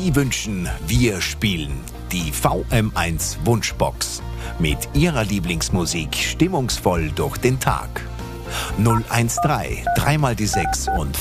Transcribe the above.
Sie wünschen, wir spielen. Die VM1 Wunschbox. Mit Ihrer Lieblingsmusik stimmungsvoll durch den Tag. 013 3 mal die 6 und